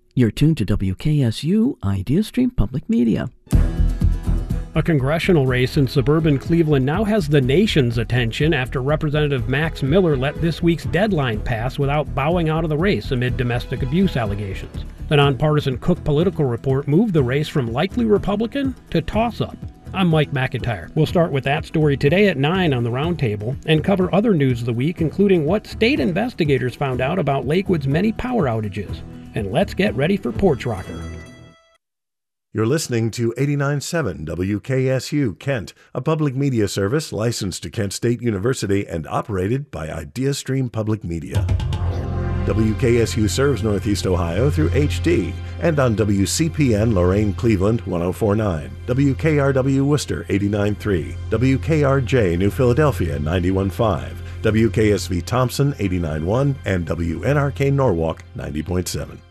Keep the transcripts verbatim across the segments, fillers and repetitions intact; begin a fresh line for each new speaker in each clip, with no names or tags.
You're tuned to W K S U IdeaStream Public Media.
A congressional race in suburban Cleveland now has the nation's attention after Representative Max Miller let this week's deadline pass without bowing out of the race amid domestic abuse allegations. The nonpartisan Cook Political Report moved the race from likely Republican to toss-up. I'm Mike McIntyre. We'll start with that story today at nine on the Roundtable and cover other news of the week, including what state investigators found out about Lakewood's many power outages. And let's get ready for Porch Rocker.
You're listening to eighty-nine point seven W K S U Kent, a public media service licensed to Kent State University and operated by IdeaStream Public Media. W K S U serves Northeast Ohio through H D and on W C P N Lorain Cleveland one oh four point nine, W K R W Worcester eighty-nine point three, W K R J New Philadelphia ninety-one point five, W K S V Thompson eighty-nine point one, and W N R K Norwalk ninety point seven.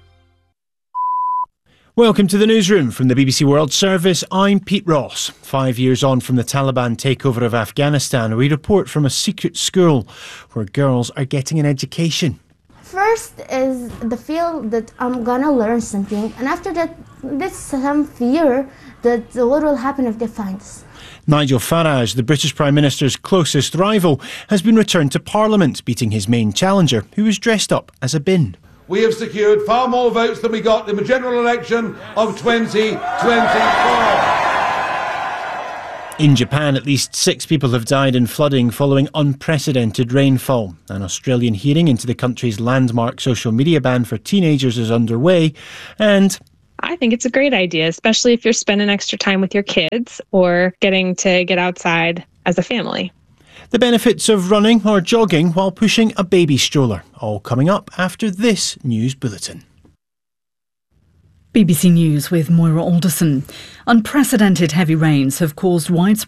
Welcome to the newsroom from the B B C World Service. I'm Pete Ross. Five years on from the Taliban takeover of Afghanistan, we report from a secret school where girls are getting an education.
First is the feel that I'm gonna learn something, and after that, there's some fear that what will happen if they find us.
Nigel Farage, the British Prime Minister's closest rival, has been returned to Parliament, beating his main challenger, who was dressed up as a bin.
We have secured far more votes than we got in the general election of twenty twenty-four.
In Japan, at least six people have died in flooding following unprecedented rainfall. An Australian hearing into the country's landmark social media ban for teenagers is underway, and
I think it's a great idea, especially if you're spending extra time with your kids or getting to get outside as a family.
The benefits of running or jogging while pushing a baby stroller, all coming up after this news bulletin.
B B C News with Moira Alderson. Unprecedented heavy rains have caused widespread